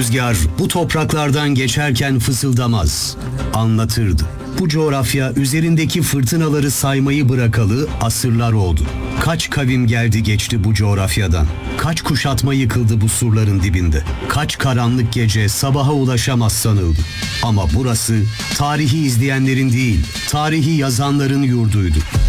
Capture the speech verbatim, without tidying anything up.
rüzgar bu topraklardan geçerken fısıldamaz, anlatırdı. Bu coğrafya üzerindeki fırtınaları saymayı bırakalı asırlar oldu. Kaç kavim geldi geçti bu coğrafyadan. Kaç kuşatma yıkıldı bu surların dibinde. Kaç karanlık gece sabaha ulaşamaz sanıldı. Ama burası tarihi izleyenlerin değil, tarihi yazanların yurduydu.